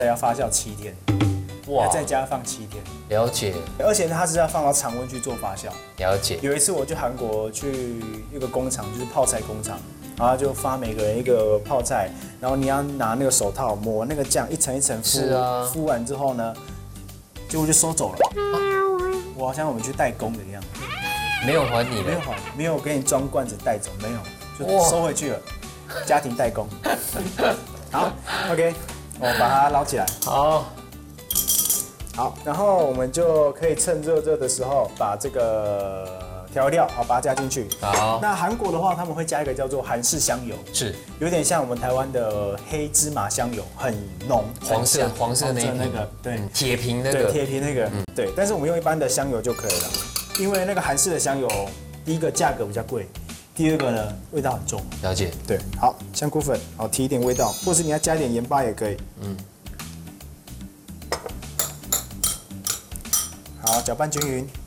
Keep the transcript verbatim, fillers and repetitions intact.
要发酵七天，哇，在家放七天。 了解。 而且它是要放到常温去做发酵。 了解。 有一次我去韩国去一个工厂，就是泡菜工厂，然后就发每个人一个泡菜，然后你要拿那个手套抹那个酱，一层一层敷。 是啊。敷完之后呢，结果就收走了。我好像我们去代工的一样。 没有还你， 没有还，没有给你装罐子带走，没有，就收回去了。家庭代工。好 ，OK， 我把它捞起来。 好， 好，然后我们就可以趁热热的时候把这个调味料好把它加进去。 好， 那韩国的话，他们会加一个叫做韩式香油， 是有点像我们台湾的黑芝麻香油，很浓， 黄色黄色那那个，对， 铁瓶那个， 对，铁瓶那个，对。但是我们用一般的香油就可以了，因为那个韩式的香油，第一个价格比较贵。第二个呢，味道很重。 了解。 对，好，香菇粉，好提一点味道，或是你要加一点盐巴也可以。嗯。好，搅拌均匀。